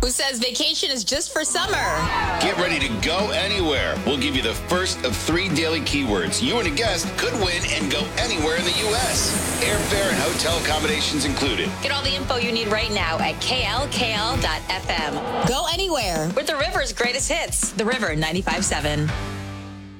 who says vacation is just for summer. Get ready to go anywhere. We'll give you the first of 3 daily keywords. You and a guest could win and go anywhere in the U.S. Airfare and hotel accommodations included. Get all the info you need right now at klkl.fm. Go anywhere with the River's greatest hits. The River 95.7.